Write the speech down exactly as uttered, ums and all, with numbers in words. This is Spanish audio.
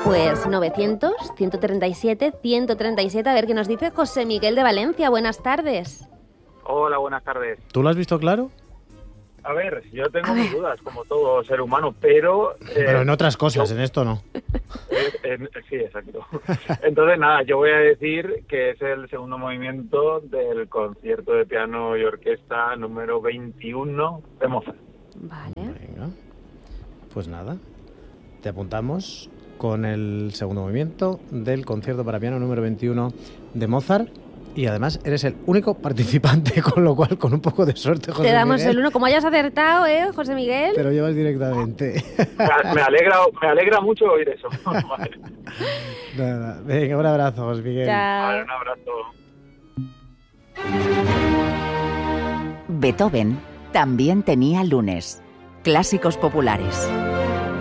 Pues novecientos, ciento treinta y siete, ciento treinta y siete, a ver qué nos dice José Miguel de Valencia. Buenas tardes. Hola, buenas tardes. ¿Tú lo has visto claro? A ver, yo tengo mis dudas, como todo ser humano, pero... Eh, Pero en otras cosas, yo, en esto no. Eh, eh, sí, exacto. Entonces, nada, yo voy a decir que es el segundo movimiento del concierto de piano y orquesta número veintiuno de Mozart. Vale. Venga. Pues nada, te apuntamos con el segundo movimiento del concierto para piano número veintiuno de Mozart. Y además eres el único participante, con lo cual, con un poco de suerte, José Te damos Miguel, el uno. Como hayas acertado, ¿eh, José Miguel? te lo llevas directamente. Me, me alegra me alegra mucho oír eso. Vale. Nada, venga, un abrazo, José Miguel. Chao. Vale, un abrazo. Beethoven también tenía lunes. Clásicos populares.